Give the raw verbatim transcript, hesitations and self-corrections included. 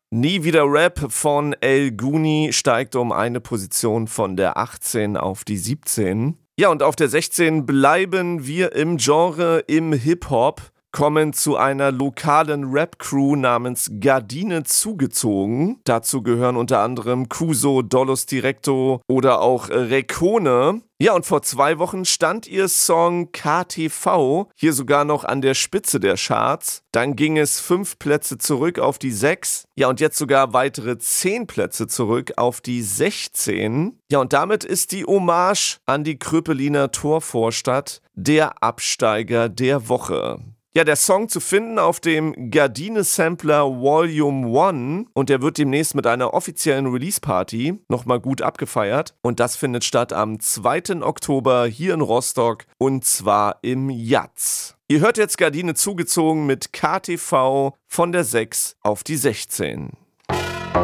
Nie wieder Rap von El Guni steigt um eine Position von der achtzehn auf die siebzehn. Ja, und auf der sechzehn bleiben wir im Genre, im Hip-Hop, kommen zu einer lokalen Rap-Crew namens Gardine zugezogen. Dazu gehören unter anderem Kuso, Dollos Directo oder auch Rekone. Ja, und vor zwei Wochen stand ihr Song K T V hier sogar noch an der Spitze der Charts. Dann ging es fünf Plätze zurück auf die sechs. Ja, und jetzt sogar weitere zehn Plätze zurück auf die sechzehn. Ja, und damit ist die Hommage an die Kröpeliner Torvorstadt der Absteiger der Woche. Ja, der Song zu finden auf dem Gardine-Sampler Volume eins und der wird demnächst mit einer offiziellen Release-Party nochmal gut abgefeiert und das findet statt am zweiten Oktober hier in Rostock und zwar im Jatz. Ihr hört jetzt Gardine zugezogen mit K T V von der sechs auf die sechzehn.